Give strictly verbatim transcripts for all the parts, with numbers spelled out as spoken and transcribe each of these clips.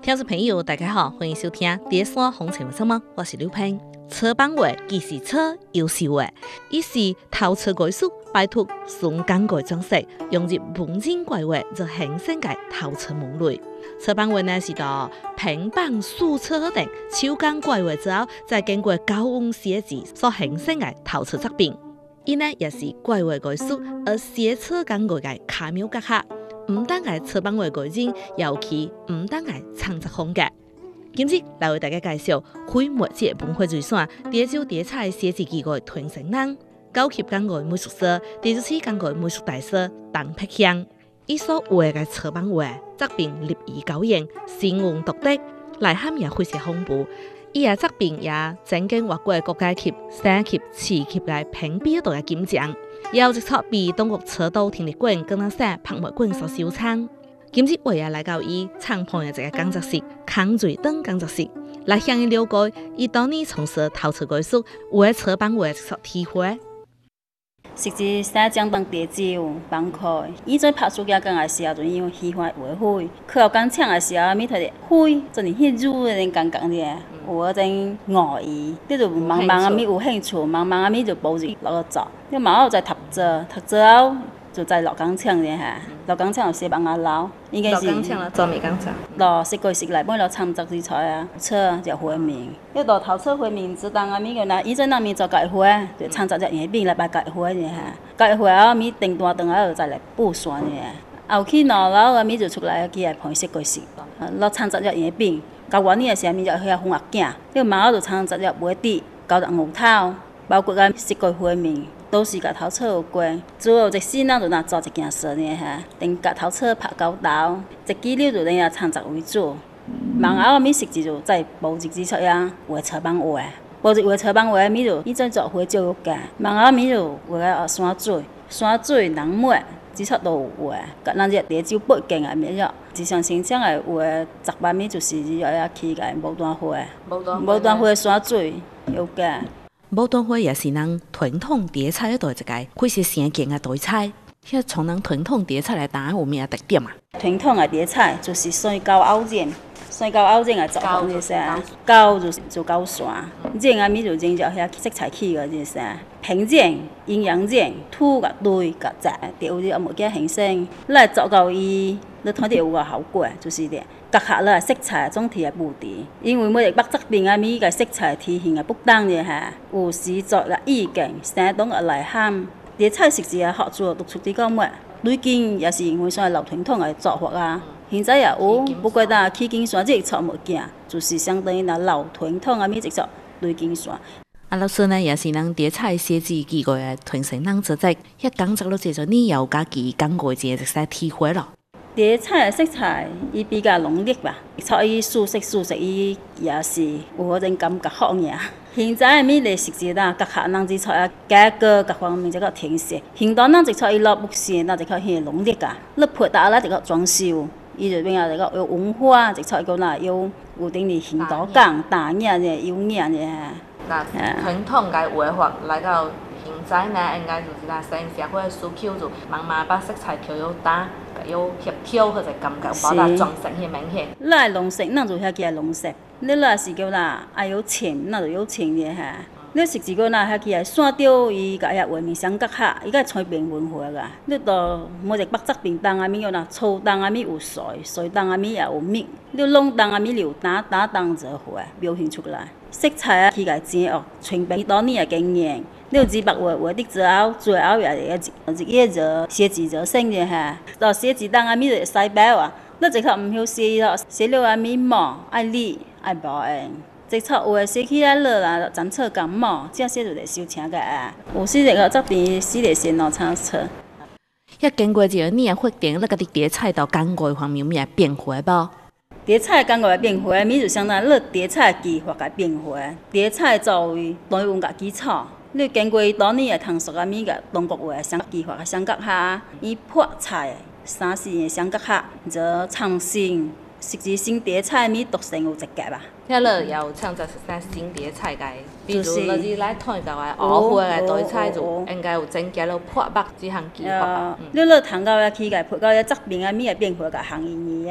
听众朋友，大家好，欢迎收听《第三风情什么》，我是刘平。车帮话既是车又是话，伊是头车技术摆脱纯工具装饰，融入文人怪话，就形成个头车门类。车帮话呢是到平板数车等手工怪话之后，再经过高温写字所形成个头车作品。伊呢也是怪话技术而写车工具个巧妙结合。唔单係車幫話個人，尤其唔單係創作風格。今日來為大家介紹非物質文化遺產蝶洲蝶彩寫字機個傳承人，高級工具美術師、第二次工具美術大師鄧柏香。伊所畫嘅車幫話作品立意高遠，新穎獨特，內涵也非常豐富。伊嘅作品也曾經獲過國家級、省級、市級嘅評比度嘅金獎。有一撮被中國車道體育館跟那些拍賣館所收藏。今日我也來到伊廠旁嘅一個工作室——康瑞燈工作室，來向伊了解伊當年從事頭車技術，為車幫為一撮體會。 實際三江幫蝶洲幫開，以前拍暑假工嘅時候，就用喜歡畫灰；去後工廠嘅時候，咪睇啲灰，真係迄乳嘅感覺咧，有嗰種愛意。你就慢慢啊咪有興趣，慢慢啊咪就步入落去做。你慢慢再讀書，讀書後就再落工廠咧嚇，落工廠有些幫阿老，應該是。落工廠啦，做咩工廠？落設計師來幫落參雜之菜啊，車就回明。要到頭車回明，只當阿咪個嗱，以前阿咪做改花，就參雜隻嘢邊來擺改花嘅嚇，改花後咪定段段後再來布線嘅。後期喏，然後阿咪就出來去來培設計師，落參雜隻嘢邊，教完呢個時候咪就去紅眼鏡，你慢慢就參雜隻杯底，教隻牛頭，包括個設計回明。都是甲頭車有關，主要即時咱就拿做一件事呢嚇，定甲頭車拍交道，一支了就等下創作為主。慢後咪實際就再布置之出呀，畫車幫畫，布置畫車幫畫咪就以前做花椒肉嘅，慢後咪就畫個山水，山水人物之出都有畫，甲咱隻蝶洲北境嘅咪咗，自上生產嘅畫十萬咪就是要要起個牡丹花，牡丹花山水有嘅。 牡丹花也是人傳統蝶彩一道一個開始常見嘅題材。迄從人傳統蝶彩來打有咩特點啊？ 傳統嘅蝶彩就是水溝凹染，水溝凹染嘅作法就是啊，溝就是做溝線，染啊咪就染咗遐色彩起嘅就是啊，平染、陰陽染、土甲堆甲雜，就有物件形成，來做到伊，你睇到有個效果就是啲。結合了色彩總體嘅布置，因為每個北側邊啊咪個色彩體現嘅不同嘅嚇，有時作嘅意境、生動嘅內涵，蝶彩實際係學做讀出啲個乜，累金也是我算係老傳統嘅做法啊。現在也有，不過但起金線即係錯物件，就是相當於那老傳統啊咪即做累金線。 啊，老師呢也是人蝶彩寫字機個嘅傳承人之一，一講咗到這種你有家己講過嘅一些體會咯。 蝶彩嘅色彩，伊比較濃烈吧，所以素色素色伊也是有嗰種感覺好嘅。現在咪嚟實際啦，各客人之彩啊，價格各方面就個挺色。現當人只彩伊落木線，那就較顯濃烈噶。你配搭啦，就個裝修，伊就變啊就個有文化，只彩個嗱有有啲你現代感、大嘢嘅、優雅嘅。 嗱，傳統嘅畫法來到現在呢，應該就是啦，成社會需求就慢慢把色彩調要大。有協調佢就感覺，把它裝飾起明顯。 你係濃色，那就係叫濃色；你若是叫啦愛有情，那就有情嘅嚇。你實際個那係叫係山雕伊個係畫面相結合，伊個係彩變文化噶。你到每隻北側邊當阿咪個啦，草當阿咪有水，水當阿咪也有蜜，你龍當阿咪有打打當就花表現出來。色彩啊，佢個正哦，全邊當年嘅經驗。你有字白畫畫的之後，最後也係一一頁就寫字就升嘅嚇。到寫字當阿咪就洗白啊，你直頭唔曉寫咯，寫了阿咪毛愛理愛保養，直頭有誒寫起來了啦，針錯感冒，這些就嚟收錢嘅啊。有時個這邊寫嚟寫攞參錯。 一經過這個年發展，你個啲蝶彩到工具方面有咩變化無？ 蝶彩工具嘅變化，咪就相當於蝶彩技法嘅變化。蝶彩作為當然有個基礎。你經過當年嘅探索啊，咪個中國話相技法嘅相結合，以破彩、三線嘅相結合，就創新。實際新蝶彩咪獨成有一個吧。 遐落有創作出新蝶彩嘅，比如嗰啲來睇到嘅烏花嘅蝶彩就應該有增加了破白這項技法。 你落睇到嘅起個破到嘅側邊啊，咪個變化個行業啊，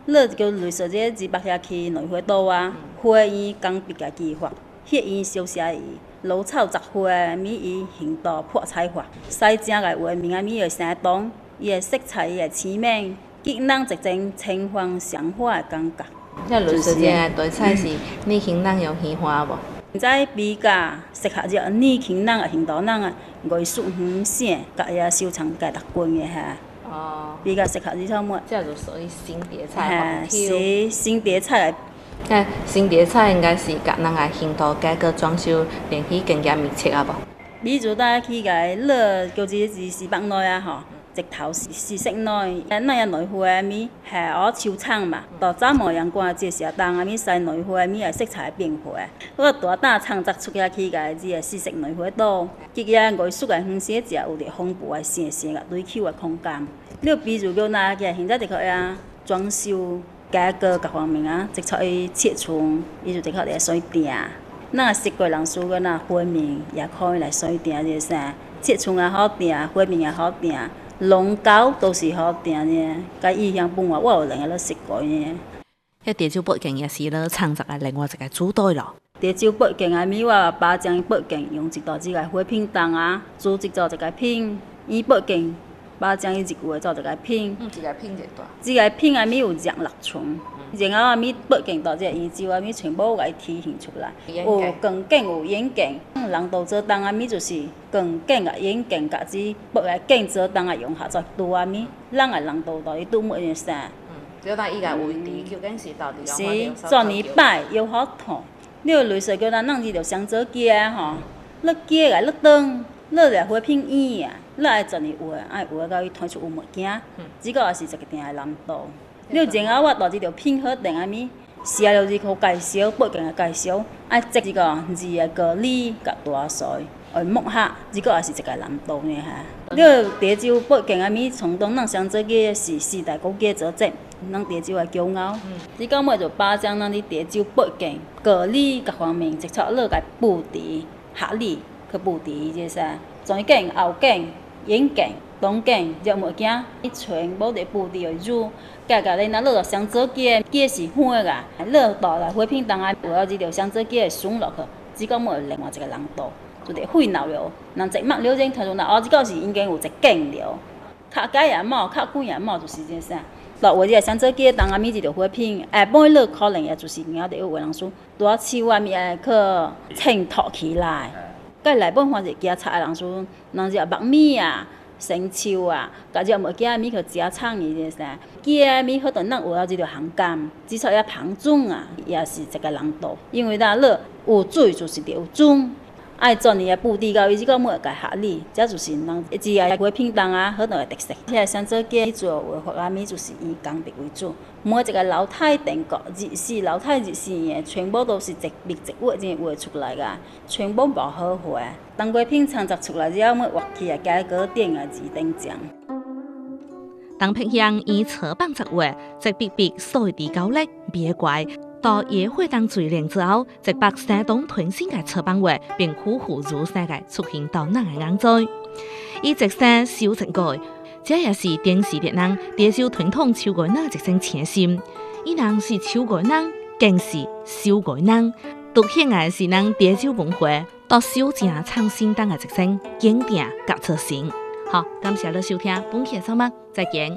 乐叫类似这二百遐去内花岛啊，花园刚毕个计划，迄园小写伊。芦草杂花，咪伊形度破彩画，西正个画面啊，咪个生动，伊个色彩，伊个鲜明，给人一种清芳赏花的感觉。 这类似这个对菜是年轻人有喜欢无？ 现在比较适合这年轻人个行道人个艺术风性，甲伊个收藏价值观个哈。哦。比较适合这种物。 这就属于新碟菜。 是新碟菜。 哎，新碟菜应该是甲咱个行道改革装修联系更加密切啊无？ 比如咱去个乐叫做是西北内啊吼，直头是是室内，咱遐内花咪下午秋场嘛，到早晡阳光照射当啊咪晒内花咪个色彩变化。我大胆创作出遐去个即个四色内花岛，佮个艺术个方式只有伫丰富个线线个追求个空间。你比如叫咱个现在伫个啊装修。改革各方面啊，即出去切磋，伊就即刻来水电。咱习惯人说个那花面也可以来水电，即啥切磋也好电，花面也好电，龙沟都是好电呢。甲意向本话，我有另个咧习惯呢。 迄地州北境也是咧创作个另外一个主题咯。 地州北境啊，咪我把将北境用一道即个花品档啊，组织做一个品，以北境。把将伊一句话做一个品， 嗯，一个品一大。 一个品啊，咪有廿六寸，然后啊，咪北京到这个研究啊，咪全部给体现出来。有光景有远景，人道做当啊，咪就是光景啊、远景，甲只北个景做当啊融合在拄啊咪，咱个人道到底拄么样啥？ 嗯，只当伊个位置究竟是到底是做年摆又好看，你有类似叫咱弄伊着双做鸡啊吼，你鸡个你当，你来花品圆啊。你爱做呢画，爱画到伊推出有物件，这个也是一个定个难度。你然后我到这条品好定啊咪，写了一个介绍，北京个介绍，爱这一个字个个理甲大细，爱木刻，这个也是一个难度呢哈。你地州北京啊咪，从东咱双做个是四大国家组织，咱地州个骄傲。这个么就把将咱伫地州北京个理各方面，一撮落个布置、合理去布置，即啥前景、后景。远景、东景，这物件，伊全部伫布置为主。加加咧，咱落双做鸡，鸡是花个，落到来花品当啊，有了这条双做鸡的选落去，这个么另外一个难度，就得费脑了。人一墨了前，他说那哦，这个是应该有一景了，较解也冇，较贵也冇，就是这啥。落为这个双做鸡当啊，咪一条花品，下半落可能也就是人家得有话人说，多手啊咪会去衬托起来。甲内本反正加菜人说，人只木米啊、生抽啊，甲只物件米去加葱伊个啥，加米好等咱有了这条行感，至少要旁种啊，也是一个难度。因为咱落有水就是得有种，爱做你个布置到伊即个物个合理，这就是人一只个花品档啊，好多个特色。现在想做鸡做画法啊米就是以工笔为主。每一个老太定格日式、老太日式的，全部都是一笔一画这画出来个，全部无好画。当过品创作出来之后，么画起啊改革点啊字等奖。 当偏向以侧棒作画，即笔笔所谓的高力别怪，到野会当最练之后，即把山东吞心嘅侧棒画，并虎虎如山嘅出现到咱嘅眼中。以直山修成改。这也是电视电人地州传统手艺人一种前心，伊人是手艺人，更是手艺人，独显嘅是咱地州文化到小正创新当嘅一种经典甲特性。好，感谢你收听本期嘅节目，再见。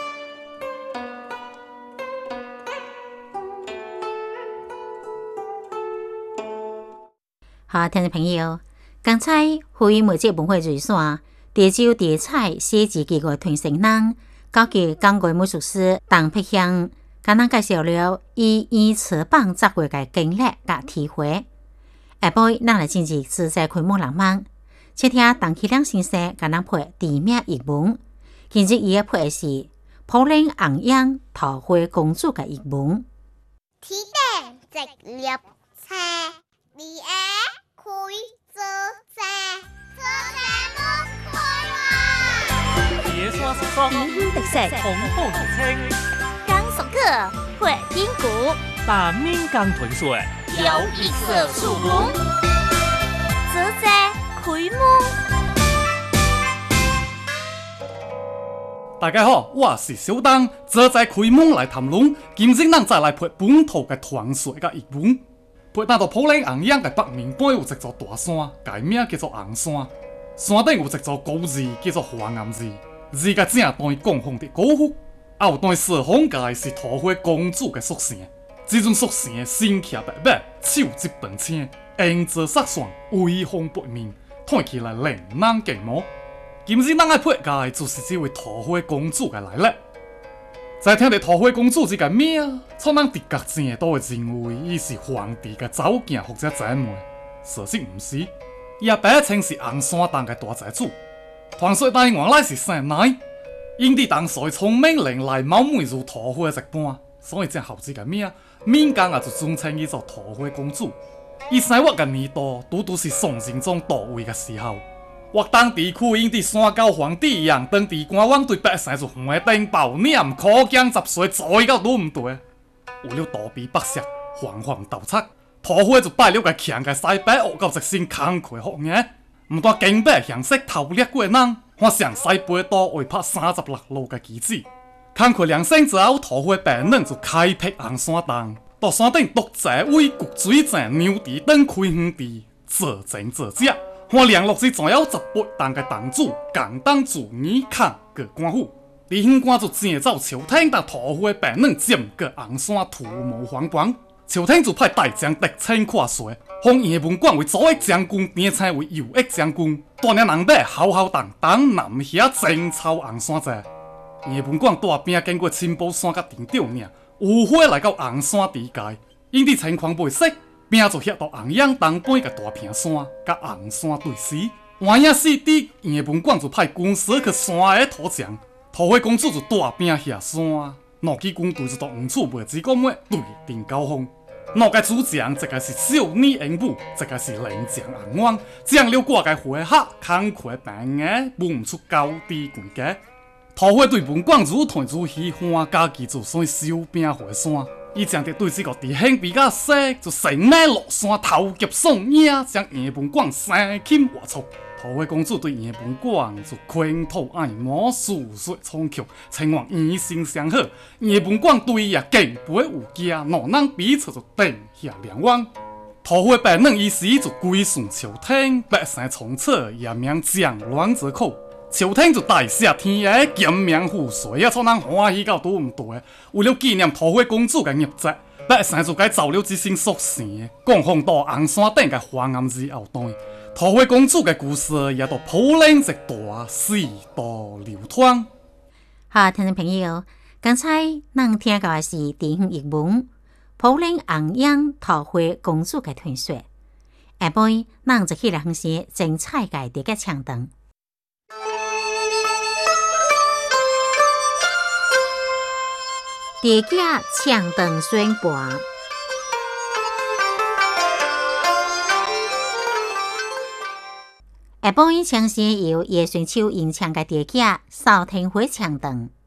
好，听众朋友，刚才呼吁媒介文化瑞线。地州地彩写字技艺传承人，高级工艺美术师邓碧香，甲咱介绍了伊以瓷棒作画嘅经历甲体会。下晡咱来进入自在开幕浪漫，且听邓启亮先生甲咱配地名译文。今日伊要配的是《普林昂扬桃花公主》嘅译文。 天顶直立车，二下开做车，做车木。 野山四爽， 冰粉特色， 红火热清， 刚熟客，会丁骨， 把面刚豚水， 有一色树红，泽在开幕。 大家好，我是小东，这在开门来谈论。今日咱再来配本土嘅传说甲译文。配搭到普林红样嘅北面背有一座大山，改名叫做红山。山顶有一座高字叫做华岩字，字嘅正段供奉伫古府，啊有段说封界是桃花公主嘅属性。这阵属性身骑白马，手执长枪，英姿飒爽，威风八面，看起来令人敬慕。今日咱爱配嘅就是这位桃花公主嘅来历。在听到桃花公主这个名，从咱直觉正都会认为伊是皇帝嘅走囝或者姊妹，事实唔是。伊白称是红山洞嘅大财主。传说大原来是姓赖，因伫当时聪明伶俐、貌美如桃花一般，所以才后这个名。民间也就尊称伊做桃花公主。伊生活嘅年度，拄拄是宋仁宗到位嘅时候。华东地区因伫山高皇帝一样，当地官员对百姓就横顶暴念，苦姜十岁做到拄唔对。为了躲避百姓惶惶盗贼，桃花就拜了个强嘅西北恶到一身慷慨好硬，唔但经北向色偷掠过人，还上西北岛为拍三十六路嘅旗子。慷慨两声之后，桃花病人就开辟红山洞，到山顶独寨位焗水井、牛池等开园地，自整自食。看联络是全有十八洞嘅洞主，共当主耳康个官府，伫县官就正走朝廷，但桃花病人占个红山土木皇榜。朝廷就派大将狄青看税，封叶文广为左翼将军，点青为右翼将军，带领人马浩浩荡荡南下征抄红山寨。叶文广带兵经过青宝山甲田钓岭，有花来到红山地界，因伫情况未适。兵就遐到红阳东边个大坪山，甲红山对峙。晚影四弟叶文广就派军师去山下讨将，桃花公主就带兵下山，两支军队就到黄厝卖子讲话对阵交锋。两个主将，一个是少女英武，一个是伶将红王，将了挂个回合，慷慨平个分唔出高低贵家。桃花对文广如团如喜欢，家己就算收兵回山。伊将着对这个弟兄比较细，就乘马落山偷劫送影，将叶文广生擒活捉。桃花公主对叶文广就倾吐爱慕，诉说衷曲，情愿以心相好。叶文广对伊也敬佩有加，两人彼此就定下良缘。桃花病人伊时就归顺朝廷，百姓从此也名江乱之口。朝廷就大赦天下，减免赋税，也让人欢喜到拄唔对。为了纪念桃花公主嘅业绩，百姓就该造了一身属性，供奉到红山顶嘅华岩寺后端。桃花公主嘅故事也到普林一大世道流传。 好，听众朋友，刚才咱听到嘅是电影译文《普林红阳桃花公主嘅传说》。下晡，咱就去来分析精彩嘅第个唱段。地价唱段宣传，下晡伊唱是由叶顺秋演唱嘅地价扫天花唱段。